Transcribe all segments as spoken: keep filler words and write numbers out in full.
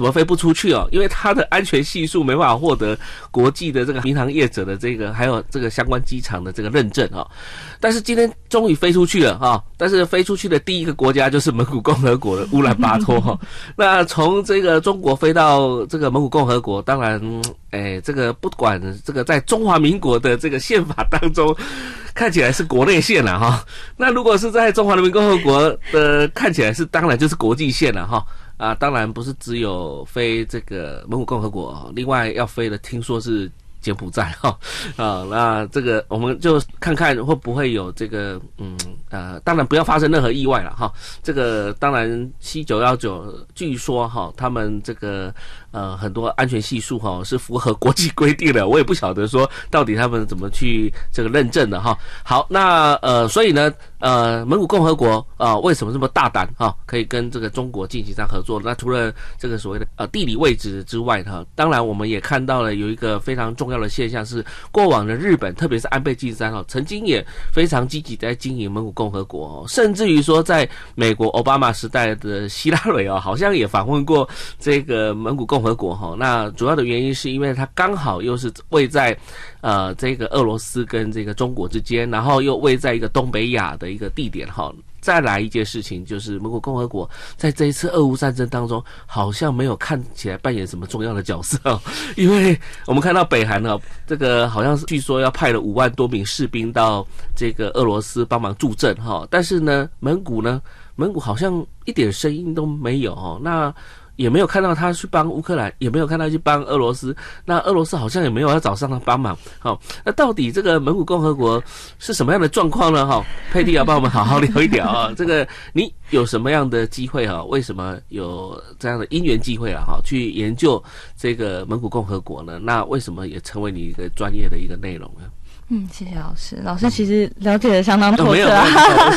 什么飞不出去哦？因为它的安全系数没办法获得国际的这个民航业者的这个还有这个相关机场的这个认证哦。但是今天终于飞出去了哈、哦，但是飞出去的第一个国家就是蒙古共和国的乌兰巴托哈、哦。那从这个中国飞到这个蒙古共和国，当然，哎，这个不管这个在中华民国的这个宪法当中，看起来是国内线了哈。那如果是在中华人民共和国的，看起来是当然就是国际线了哈。啊，当然不是只有飞这个蒙古共和国，另外要飞的听说是柬埔寨哈啊，那这个我们就看看会不会有这个嗯呃，当然不要发生任何意外了哈。这个当然 C 九一九据说哈，他们这个呃很多安全系数哈是符合国际规定的，我也不晓得说到底他们怎么去这个认证的哈。好，那呃所以呢呃蒙古共和国啊、呃、为什么这么大胆哈，可以跟这个中国进行上合作？那除了这个所谓的呃地理位置之外哈，当然我们也看到了有一个非常重要的现象是，过往的日本特别是安倍晋三哈，曾经也非常积极在经营蒙古共和国、哦，甚至于说在美国奥巴马时代的希拉蕊哦，好像也访问过这个蒙古共和国哈、哦。那主要的原因是因为它刚好又是位在呃这个俄罗斯跟这个中国之间，然后又位在一个东北亚的一个地点哈、哦。再来一件事情，就是蒙古共和国在这一次俄乌战争当中，好像没有看起来扮演什么重要的角色哦。因为我们看到北韩呢、哦，这个好像是据说要派了五万多名士兵到这个俄罗斯帮忙助阵哈、哦，但是呢，蒙古呢，蒙古好像一点声音都没有哦。那也没有看到他去帮乌克兰，也没有看到去帮俄罗斯，那俄罗斯好像也没有要找上他帮忙。好、哦，那到底这个蒙古共和国是什么样的状况呢？哈、哦，佩蒂要帮我们好好聊一聊啊。这个你有什么样的机会啊？为什么有这样的因缘机会啊？哈，去研究这个蒙古共和国呢？那为什么也成为你一个专业的一个内容呢？ 嗯，谢谢老师。老师其实了解的相当透彻啊。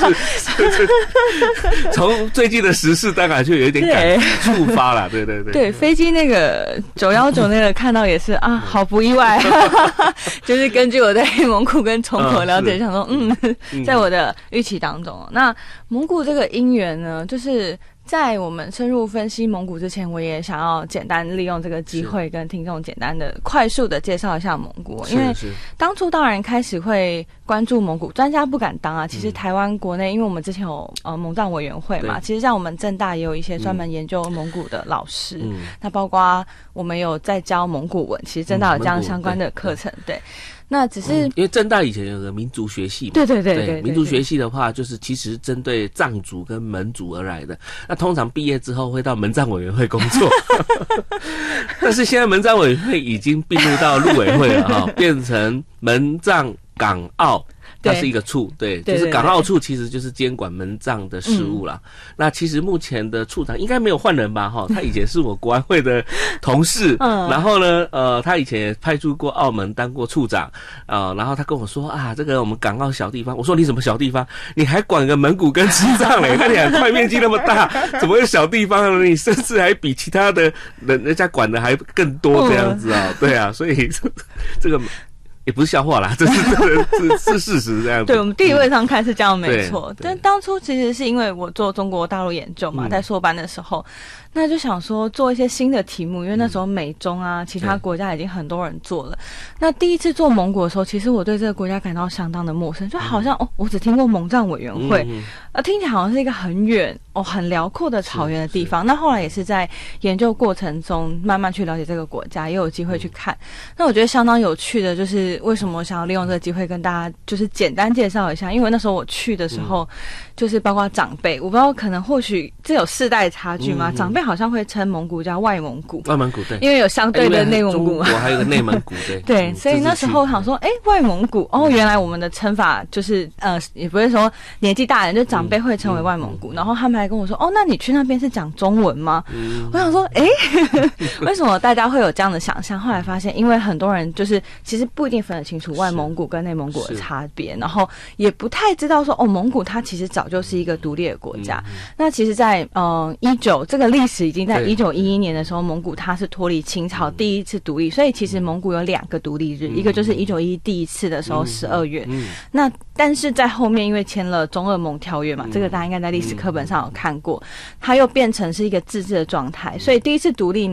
从最近的时事当然就有一点感触发了，对对对。 对，飞机那个九一九那个看到也是啊，好不意外。就是根据我对蒙古跟中国了解，想说嗯，在我的预期当中，那蒙古这个因缘呢，就是在我们深入分析蒙古之前，我也想要简单利用这个机会跟听众简单的、快速的介绍一下蒙古。因为当初当然开始会关注蒙古，专家不敢当啊。其实台湾国内，因为我们之前有呃蒙藏委员会嘛，其实像我们政大也有一些专门研究蒙古的老师，嗯、那包括我们有在教蒙古文，其实政大有这样相关的课程，对。对那只是、嗯、 因为政大以前有个民族学系嘛， 对对对 对, 对, 对, 对， 民族学系的话，就是其实针对藏族跟门族而来的。那通常毕业之后会到门藏委员会工作，但是现在门藏委员会已经并入到陆委会了哈，变成门藏港澳。它是一个处，对，对就是港澳处其实就是监管门藏的事务啦。嗯、那其实目前的处长应该没有换人吧？哈，他以前是我国安会的同事，嗯，然后呢，呃，他以前也派驻过澳门当过处长，啊、呃，然后他跟我说啊，这个我们港澳小地方，我说你什么小地方？你还管个蒙古跟西藏嘞？那你两块面积那么大，怎么会小地方呢？你甚至还比其他的人人家管的还更多这样子啊、哦？对啊，所以这个。也不是笑话啦，这是这个是是事实这样子。 对，我们地位上看是这样没错，但当初其实是因为我做中国大陆研究嘛，嗯、在硕班的时候，那就想说做一些新的题目，因为那时候美中啊、嗯、其他国家已经很多人做了。那第一次做蒙古的时候，其实我对这个国家感到相当的陌生，就好像、嗯、哦，我只听过蒙藏委员会，嗯、呃，听起来好像是一个很远哦、很辽阔的草原的地方。那后来也是在研究过程中慢慢去了解这个国家，也有机会去看。嗯、那我觉得相当有趣的就是。为什么我想要利用这个机会跟大家就是简单介绍一下？因为那时候我去的时候，嗯、就是包括长辈，我不知道可能或许这有世代差距吗？嗯嗯长辈好像会称蒙古叫外蒙古， 外蒙古对， 因为有相对的内蒙古， 我还有个内蒙古对对，所以那时候想说，哎、欸，外蒙古哦，原来我们的称法就是呃，也不是说年纪大人，就长辈会称为外蒙古，嗯、然后他们还跟我说，哦，那你去那边是讲中文吗？嗯、我想说，哎、欸，为什么大家会有这样的想象？后来发现，因为很多人就是其实不一定分得清楚外蒙古跟内蒙古的差别，然后也不太知道说哦，蒙古它其实早就是一个独立的国家。嗯、那其实在，在呃一九这个历史已经在一九一一年的时候，蒙古它是脱离清朝第一次独立，所以其实蒙古有两个独立日，嗯、一个就是一九一一第一次的时候十二月，嗯嗯、那但是在后面因为签了中俄蒙条约嘛，嗯、这个大家应该在历史课本上有看过，它又变成是一个自治的状态，所以第一次独立。